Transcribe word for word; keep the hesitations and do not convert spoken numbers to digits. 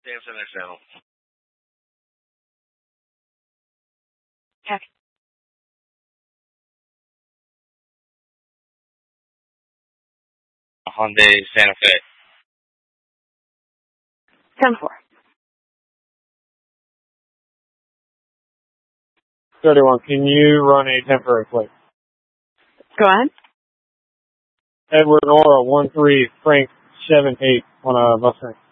Dance in their channel. Check. Hyundai Santa Fe. ten four. thirty-one, can you run a temporary plate? Go ahead. Edward Nora, one three, Frank, seven eight on a Mustang.